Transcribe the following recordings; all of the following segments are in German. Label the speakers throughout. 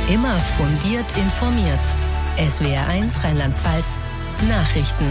Speaker 1: Immer fundiert informiert. SWR1 Rheinland-Pfalz Nachrichten.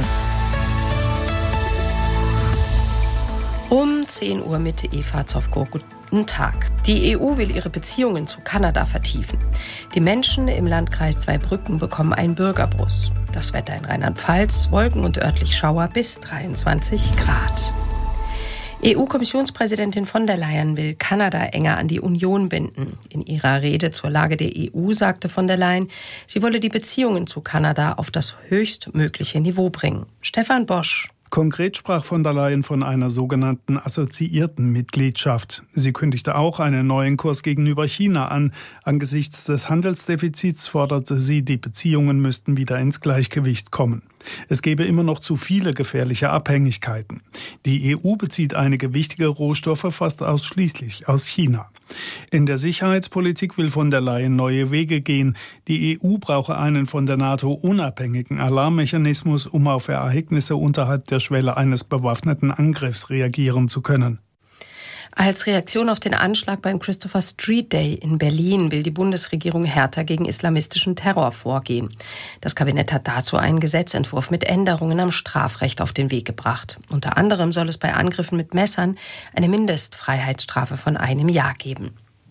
Speaker 2: Um 10 Uhr mit Eva Zofko. Guten Tag. Die EU will ihre Beziehungen zu Kanada vertiefen. Die Menschen im Landkreis Zweibrücken bekommen einen Bürgerbus. Das Wetter in Rheinland-Pfalz, Wolken und örtlich Schauer bis 23 Grad. EU-Kommissionspräsidentin von der Leyen will Kanada enger an die Union binden. In ihrer Rede zur Lage der EU sagte von der Leyen, sie wolle die Beziehungen zu Kanada auf das höchstmögliche Niveau bringen. Stefan Bosch.
Speaker 3: Konkret sprach von der Leyen von einer sogenannten assoziierten Mitgliedschaft. Sie kündigte auch einen neuen Kurs gegenüber China an. Angesichts des Handelsdefizits forderte sie, die Beziehungen müssten wieder ins Gleichgewicht kommen. Es gebe immer noch zu viele gefährliche Abhängigkeiten. Die EU bezieht einige wichtige Rohstoffe fast ausschließlich aus China. In der Sicherheitspolitik will von der Leyen neue Wege gehen. Die EU brauche einen von der NATO unabhängigen Alarmmechanismus, um auf Ereignisse unterhalb der Schwelle eines bewaffneten Angriffs reagieren zu können.
Speaker 2: Als Reaktion auf den Anschlag beim Christopher Street Day in Berlin will die Bundesregierung härter gegen islamistischen Terror vorgehen. Das Kabinett hat dazu einen Gesetzentwurf mit Änderungen am Strafrecht auf den Weg gebracht. Unter anderem soll es bei Angriffen mit Messern eine Mindestfreiheitsstrafe von 1 Jahr geben.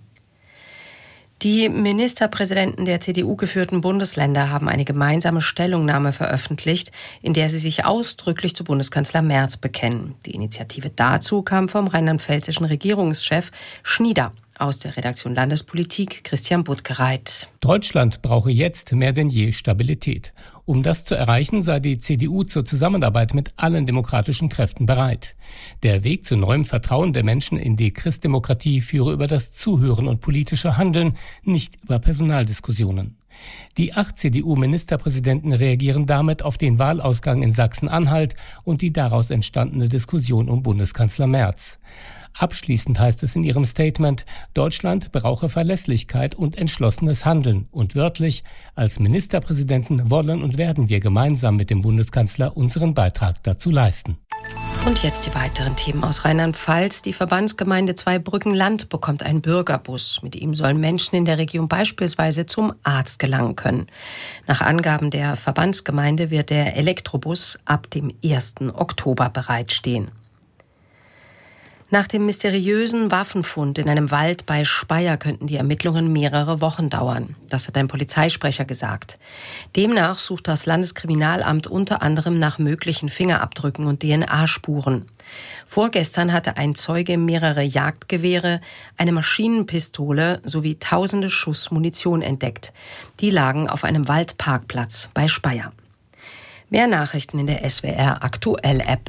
Speaker 2: Die Ministerpräsidenten der CDU-geführten Bundesländer haben eine gemeinsame Stellungnahme veröffentlicht, in der sie sich ausdrücklich zu Bundeskanzler Merz bekennen. Die Initiative dazu kam vom rheinland-pfälzischen Regierungschef Schnieder. Aus der Redaktion Landespolitik Christian Buttgereit.
Speaker 4: Deutschland brauche jetzt mehr denn je Stabilität. Um das zu erreichen, sei die CDU zur Zusammenarbeit mit allen demokratischen Kräften bereit. Der Weg zu neuem Vertrauen der Menschen in die Christdemokratie führe über das Zuhören und politische Handeln, nicht über Personaldiskussionen. Die 8 CDU-Ministerpräsidenten reagieren damit auf den Wahlausgang in Sachsen-Anhalt und die daraus entstandene Diskussion um Bundeskanzler Merz. Abschließend heißt es in ihrem Statement, Deutschland brauche Verlässlichkeit und entschlossenes Handeln. Und wörtlich, als Ministerpräsidenten wollen und werden wir gemeinsam mit dem Bundeskanzler unseren Beitrag dazu leisten.
Speaker 2: Und jetzt die weiteren Themen aus Rheinland-Pfalz. Die Verbandsgemeinde Zweibrücken-Land bekommt einen Bürgerbus. Mit ihm sollen Menschen in der Region beispielsweise zum Arzt gelangen können. Nach Angaben der Verbandsgemeinde wird der Elektrobus ab dem 1. Oktober bereitstehen. Nach dem mysteriösen Waffenfund in einem Wald bei Speyer könnten die Ermittlungen mehrere Wochen dauern. Das hat ein Polizeisprecher gesagt. Demnach sucht das Landeskriminalamt unter anderem nach möglichen Fingerabdrücken und DNA-Spuren. Vorgestern hatte ein Zeuge mehrere Jagdgewehre, eine Maschinenpistole sowie tausende Schuss Munition entdeckt. Die lagen auf einem Waldparkplatz bei Speyer. Mehr Nachrichten in der SWR Aktuell App.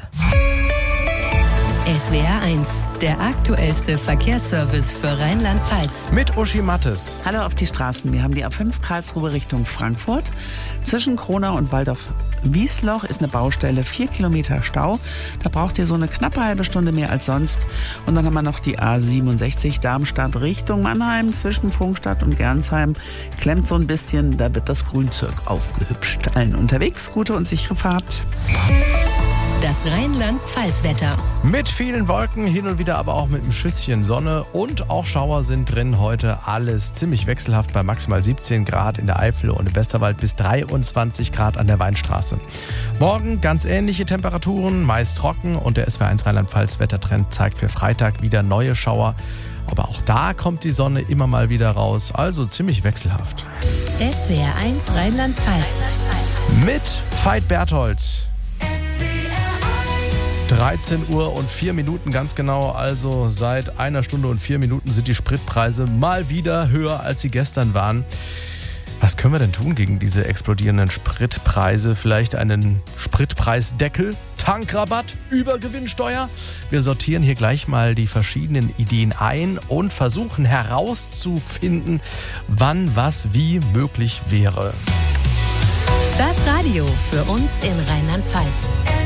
Speaker 1: SWR1, der aktuellste Verkehrsservice für Rheinland-Pfalz.
Speaker 5: Mit Uschi Mattes.
Speaker 6: Hallo auf die Straßen. Wir haben die A5 Karlsruhe Richtung Frankfurt. Zwischen Kronau und Waldorf-Wiesloch ist eine Baustelle, 4 Kilometer Stau. Da braucht ihr so eine knappe halbe Stunde mehr als sonst. Und dann haben wir noch die A67 Darmstadt Richtung Mannheim. Zwischen Pfungstadt und Gernsheim klemmt so ein bisschen. Da wird das Grünzeug aufgehübscht. Allen unterwegs, gute und sichere Fahrt.
Speaker 1: Das Rheinland-Pfalz-Wetter.
Speaker 5: Mit vielen Wolken, hin und wieder aber auch mit einem Schüsschen Sonne und auch Schauer sind drin heute. Alles ziemlich wechselhaft bei maximal 17 Grad in der Eifel und im Westerwald bis 23 Grad an der Weinstraße. Morgen ganz ähnliche Temperaturen, meist trocken und der SWR1 Rheinland-Pfalz-Wettertrend zeigt für Freitag wieder neue Schauer. Aber auch da kommt die Sonne immer mal wieder raus, also ziemlich wechselhaft.
Speaker 1: SWR1 Rheinland-Pfalz.
Speaker 5: Mit Veit Berthold. 13 Uhr und 4 Minuten ganz genau, also seit 1 Stunde und 4 Minuten sind die Spritpreise mal wieder höher, als sie gestern waren. Was können wir denn tun gegen diese explodierenden Spritpreise? Vielleicht einen Spritpreisdeckel, Tankrabatt, Übergewinnsteuer? Wir sortieren hier gleich mal die verschiedenen Ideen ein und versuchen herauszufinden, wann was wie möglich wäre.
Speaker 1: Das Radio für uns in Rheinland-Pfalz.